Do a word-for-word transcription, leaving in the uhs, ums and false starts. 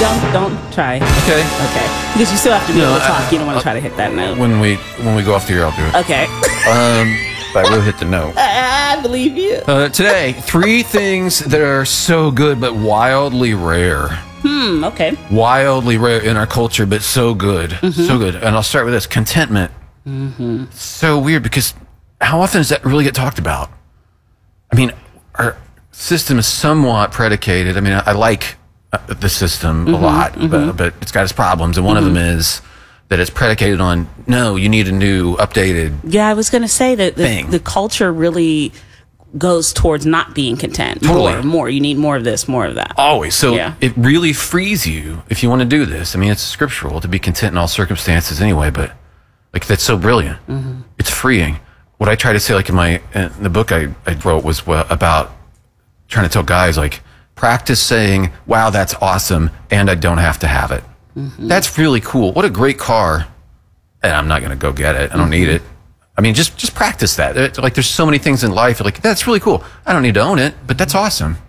don't don't try. Okay. Okay. Because you still have to be No, able to talk. I- you don't want I- to try to hit that note. When we when we go off the air, I'll do it. Okay. Um, but I will hit the note. I believe you. Uh, today, three things that are so good but wildly rare. Hmm. Okay. Wildly rare in our culture, but so good. Mm-hmm. So good. And I'll start with this. Contentment. Mm-hmm. So weird because how often does that really get talked about? I mean, our system is somewhat predicated. I mean, I, I like uh, the system Mm-hmm. a lot, mm-hmm. but, but it's got its problems. And one mm-hmm. of them is that it's predicated on, no, you need a new, updated Yeah, I was going to say that the, thing. the culture really goes towards not being content. Totally. More, more. You need more of this, more of that. Always. So Yeah. it really frees you if you want to do this. I mean, it's scriptural to be content in all circumstances anyway, but like that's so brilliant. Mm-hmm. It's freeing. What I try to say, like in my in the book I, I wrote was well, about trying to tell guys, like, practice saying, wow, that's awesome, and I don't have to have it. Mm-hmm. That's really cool. What a great car. And I'm not going to go get it. I don't mm-hmm. need it. I mean, just just practice that. It, like, there's so many things in life, like, that's really cool. I don't need to own it, but that's awesome.